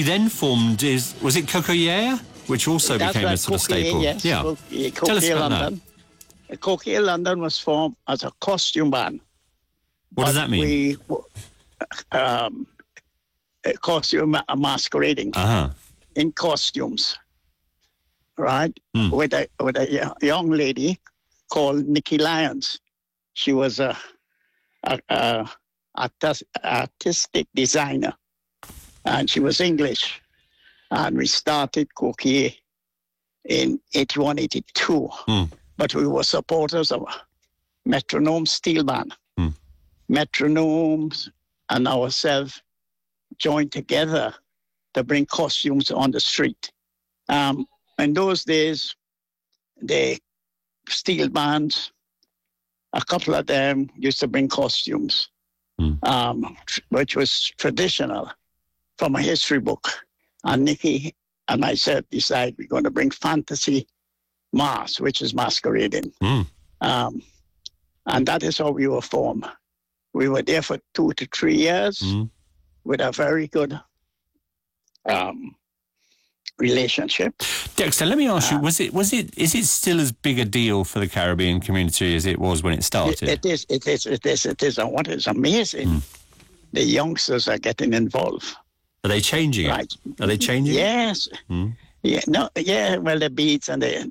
then formed was it Coquillere, which also became a sort of staple? Yes, yeah. Tell us about London. Coquillere London was formed as a costume band. What does that mean? Costume masquerading in costumes, right? With a young lady called Nikki Lyons. She was a artistic designer, and she was English. And we started Coquillere in 81, 82. But we were supporters of Metronome Steel Band. Metronomes and ourselves joined together to bring costumes on the street. In those days, the steel bands, a couple of them used to bring costumes, which was traditional from a history book. And Nikki and myself decided we're going to bring fantasy mask, which is masquerading. And that is how we were formed. We were there for 2 to 3 years with a very good relationship. Dexter, let me ask you: is it still as big a deal for the Caribbean community as it was when it started? It is. And what is amazing, the youngsters are getting involved. Are they changing? Right? Are they changing? Yes. Yeah. No. Yeah. Well, the beads and the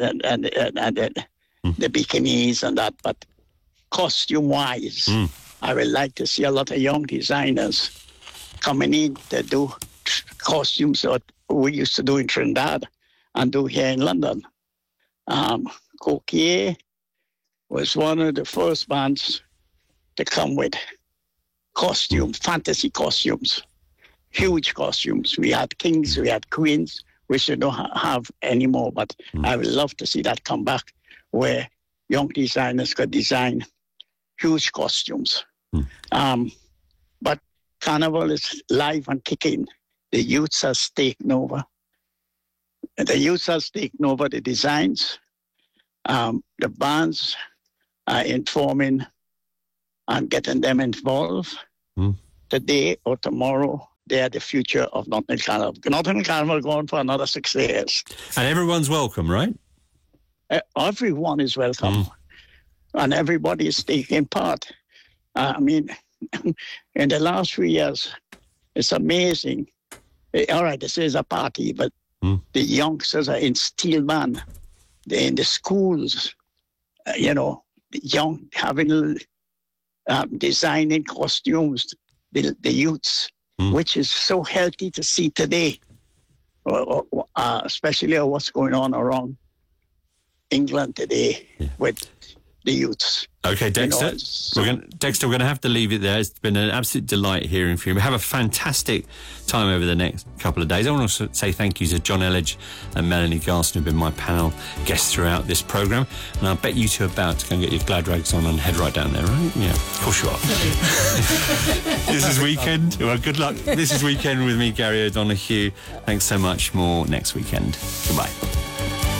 bikinis and that, but costume-wise, I would like to see a lot of young designers coming in to do costumes that we used to do in Trinidad and do here in London. Coquillere was one of the first bands to come with costumes, fantasy costumes, huge costumes. We had kings, we had queens, which we don't have anymore, but I would love to see that come back, where young designers could design huge costumes. But Carnival is live and kicking. The youths are taking over. The youths are taking over the designs. The bands are informing and getting them involved. Today or tomorrow, they are the future of Notting Hill Carnival. Notting Hill Carnival going for another 6 years. And everyone's welcome, right? Everyone is welcome. And everybody is taking part. I mean, in the last 3 years, it's amazing. All right, this is a party, but the youngsters are in steel band. They're in the schools, the young having designing costumes, the youths, which is so healthy to see today, especially what's going on around England today with the youths. Okay, Dexter, we're going to have to leave it there. It's been an absolute delight hearing from you. Have a fantastic time over the next couple of days. I want to say thank you to John Elledge and Melanie Garson, who've been my panel guests throughout this programme. And I bet you two are about to go and get your glad rags on and head right down there, right? Yeah, of course you are. This is Weekend. Well, good luck. This is Weekend with me, Gary O'Donoghue. Thanks so much. More next weekend. Goodbye.